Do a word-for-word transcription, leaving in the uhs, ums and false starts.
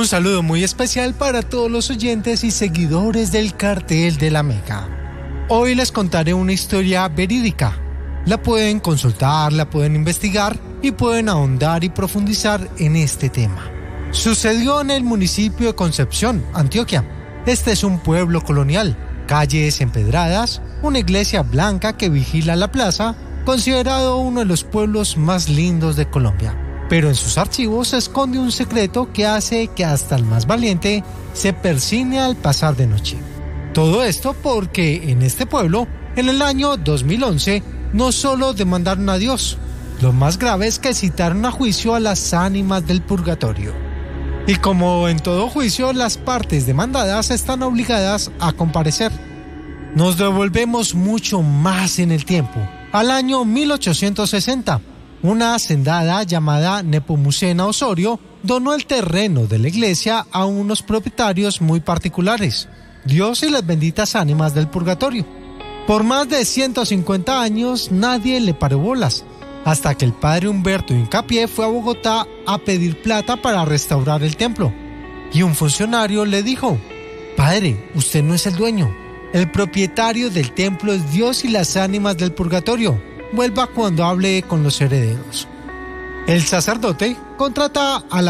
Un saludo muy especial para todos los oyentes y seguidores del Cartel de la Meca. Hoy les contaré una historia verídica. La pueden consultar, la pueden investigar y pueden ahondar y profundizar en este tema. Sucedió en el municipio de Concepción, Antioquia. Este es un pueblo colonial, calles empedradas, una iglesia blanca que vigila la plaza, considerado uno de los pueblos más lindos de Colombia. Pero en sus archivos se esconde un secreto que hace que hasta el más valiente se persigne al pasar de noche. Todo esto porque en este pueblo, en el año dos mil once, no solo demandaron a Dios, lo más grave es que citaron a juicio a las ánimas del purgatorio. Y como en todo juicio, las partes demandadas están obligadas a comparecer. Nos devolvemos mucho más en el tiempo, al año mil ochocientos sesenta. Una hacendada llamada Nepomucena Osorio donó el terreno de la iglesia a unos propietarios muy particulares, Dios y las benditas ánimas del purgatorio. Por más de ciento cincuenta años nadie le paró bolas, hasta que el padre Humberto Hincapié fue a Bogotá a pedir plata para restaurar el templo. Y un funcionario le dijo: «Padre, usted no es el dueño. El propietario del templo es Dios y las ánimas del purgatorio. Vuelva cuando hable con los herederos». El sacerdote contrata a la